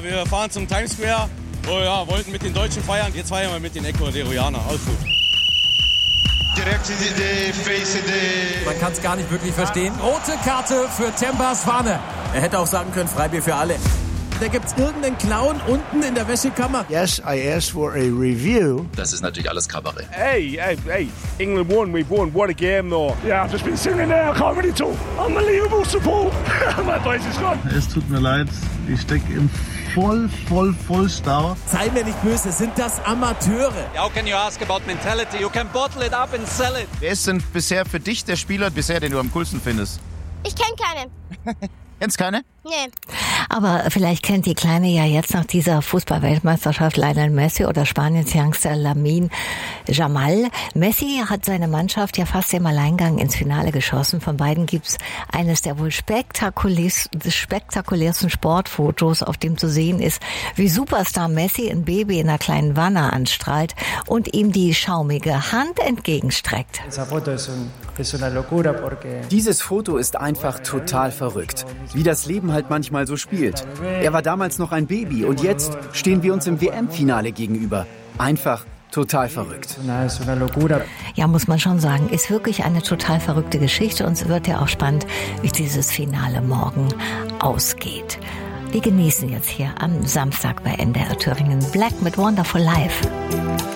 wir fahren zum Times Square. Oh ja, wollten mit den Deutschen feiern, jetzt feiern wir mit den Ecuadorianern. Alles gut. Man kann es gar nicht wirklich verstehen. Rote Karte für Themba Zwane. Er hätte auch sagen können, Freibier für alle. Da gibt's irgendeinen Clown unten in der Wäschekammer. Yes, I asked for a review. Das ist natürlich alles Kabarett. Hey, England won, we've won. What a game though. Yeah, I've just been singing there, I can't really talk. Unbelievable support. My voice is gone. Es tut mir leid, ich stecke im Vollstau. Sei mir nicht böse, sind das Amateure? How can you ask about mentality? You can bottle it up and sell it. Wer ist denn bisher für dich der Spieler, den du am coolsten findest? Ich kenne keinen. Kennst keine? Nee. Aber vielleicht kennt die Kleine ja jetzt nach dieser Fußball-Weltmeisterschaft Lionel Messi oder Spaniens Youngster Lamine Yamal. Messi hat seine Mannschaft ja fast im Alleingang ins Finale geschossen. Von beiden gibt's eines der wohl spektakulärsten Sportfotos, auf dem zu sehen ist, wie Superstar Messi ein Baby in einer kleinen Wanne anstrahlt und ihm die schaumige Hand entgegenstreckt. Dieses Foto ist einfach total verrückt. Wie das Leben halt manchmal so spielt. Er war damals noch ein Baby und jetzt stehen wir uns im WM-Finale gegenüber. Einfach total verrückt. Ja, muss man schon sagen, ist wirklich eine total verrückte Geschichte und es wird ja auch spannend, wie dieses Finale morgen ausgeht. Wir genießen jetzt hier am Samstag bei NDR Thüringen Black mit Wonderful Life.